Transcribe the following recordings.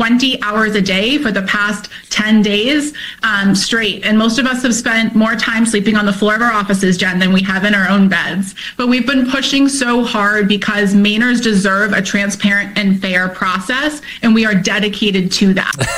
20 hours a day for the past 10 days straight. And most of us have spent more time sleeping on the floor of our offices, Jen, than we have in our own beds. But we've been pushing so hard because Mainers deserve a transparent and fair process, and we are dedicated to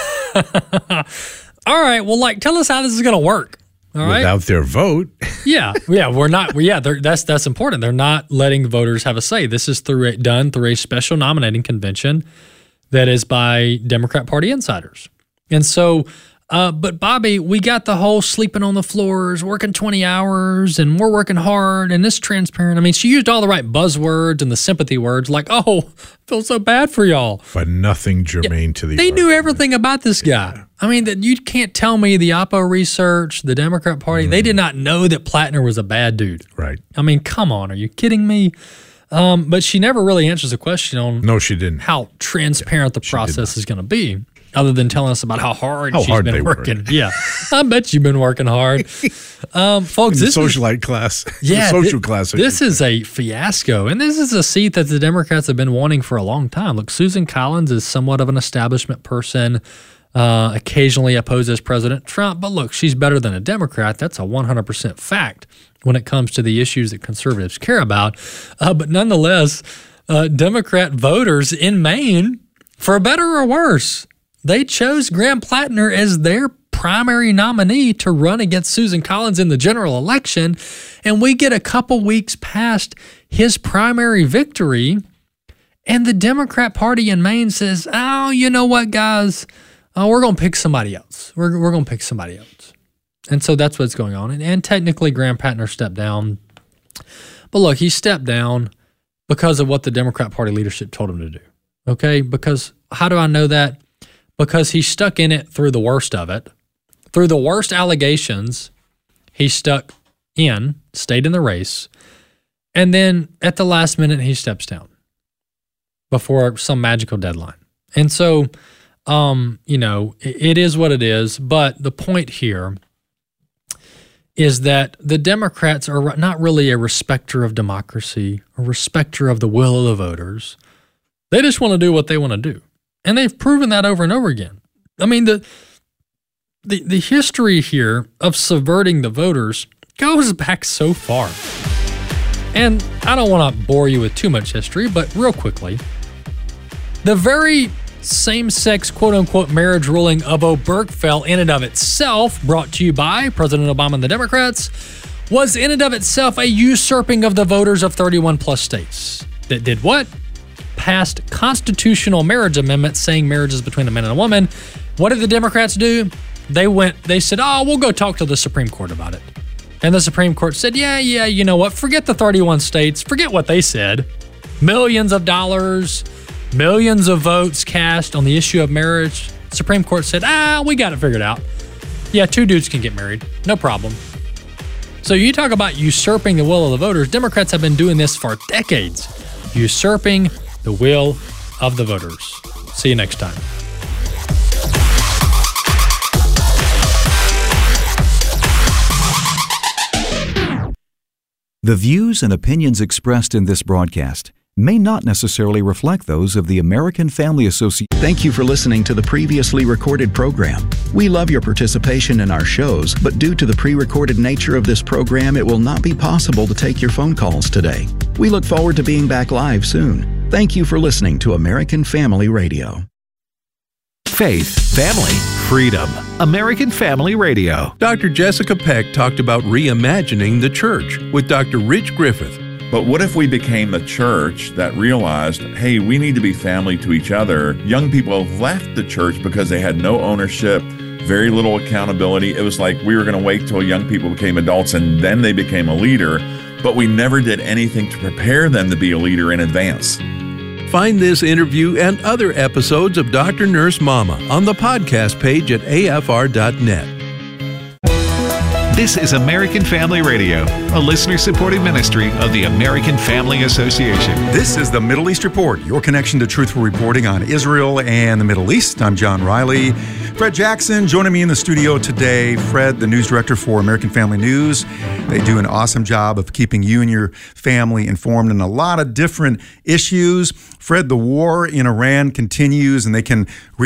that. All right. Well, tell us how this is going to work. All right. Without their vote. We're not. That's important. They're not letting voters have a say. This is done through a special nominating convention that is by Democrat Party insiders. And so, but Bobby, we got the whole sleeping on the floors, working 20 hours, and we're working hard, and it's transparent. I mean, she used all the right buzzwords and the sympathy words, like, oh, I feel so bad for y'all. But nothing germane to the They argument. knew everything about this guy. Yeah. I mean, that you can't tell me the Oppo research, the Democrat Party, they did not know that Plattner was a bad dude. Right. I mean, come on, are you kidding me? But she never really answers the question on No, she didn't. how transparent the process is going to be, other than telling us about how hard she's been working. Yeah, I bet you've been working hard. Folks, this socialite class. Yeah, the social class. This is a fiasco, and this is a seat that the Democrats have been wanting for a long time. Look, Susan Collins is somewhat of an establishment person, occasionally opposes President Trump, but look, she's better than a Democrat. That's a 100% fact when it comes to the issues that conservatives care about. But nonetheless, Democrat voters in Maine, for better or worse, they chose Graham Plattner as their primary nominee to run against Susan Collins in the general election. And we get a couple weeks past his primary victory, and the Democrat Party in Maine says, oh, you know what, guys? We're going to pick somebody else. We're going to pick somebody else. And so that's what's going on. And technically, Graham Plattner stepped down. But look, he stepped down because of what the Democrat Party leadership told him to do. Okay? Because how do I know that? Because he stuck in it through the worst of it. Through the worst allegations, he stayed in the race. And then at the last minute, he steps down before some magical deadline. And so, it is what it is. But the point here is that the Democrats are not really a respecter of democracy, a respecter of the will of the voters. They just want to do what they want to do. And they've proven that over and over again. I mean, the history here of subverting the voters goes back so far. And I don't want to bore you with too much history, but real quickly, the very same-sex quote-unquote marriage ruling of Obergefell in and of itself, brought to you by President Obama and the Democrats, was in and of itself a usurping of the voters of 31 plus states. That did what? Passed constitutional marriage amendments saying marriage is between a man and a woman. What did the Democrats do? They said, we'll go talk to the Supreme Court about it. And the Supreme Court said, yeah, you know what? Forget the 31 states. Forget what they said. Millions of dollars, millions of votes cast on the issue of marriage. Supreme Court said, we got it figured out. Yeah, 2 dudes can get married. No problem. So you talk about usurping the will of the voters. Democrats have been doing this for decades. Usurping the will of the voters. See you next time. The views and opinions expressed in this broadcast may not necessarily reflect those of the American Family Association. Thank you for listening to the previously recorded program. We love your participation in our shows, but due to the pre-recorded nature of this program, it will not be possible to take your phone calls today. We look forward to being back live soon. Thank you for listening to American Family Radio. Faith, family, freedom. American Family Radio. Dr. Jessica Peck talked about reimagining the church with Dr. Rich Griffith. But what if we became a church that realized, hey, we need to be family to each other? Young people have left the church because they had no ownership, very little accountability. It was like we were going to wait till young people became adults and then they became a leader, but we never did anything to prepare them to be a leader in advance. Find this interview and other episodes of Dr. Nurse Mama on the podcast page at afr.net. This is American Family Radio, a listener-supported ministry of the American Family Association. This is the Middle East Report, your connection to truthful reporting on Israel and the Middle East. I'm John Riley. Fred Jackson joining me in the studio today. Fred, the news director for American Family News. They do an awesome job of keeping you and your family informed on a lot of different issues. Fred, the war in Iran continues, and they can